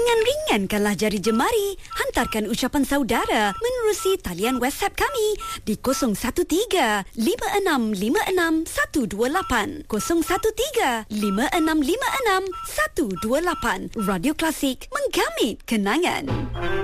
Jangan ringankanlah jari jemari. Hantarkan ucapan saudara menerusi talian WhatsApp kami di 013-5656-128. 013-5656-128. Radio Klasik, menggamit kenangan.